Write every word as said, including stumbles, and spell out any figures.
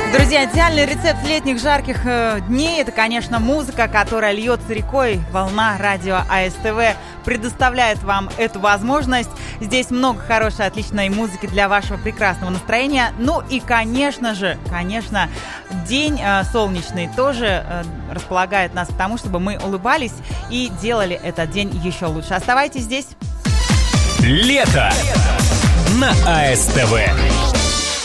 Друзья, идеальный рецепт летних жарких э, дней – это, конечно, музыка, которая льется рекой. Волна радио АСТВ предоставляет вам эту возможность. Здесь много хорошей, отличной музыки для вашего прекрасного настроения. Ну и, конечно же, конечно, день э, солнечный тоже э, располагает нас к тому, чтобы мы улыбались и делали этот день еще лучше. Оставайтесь здесь. Лето на АСТВ.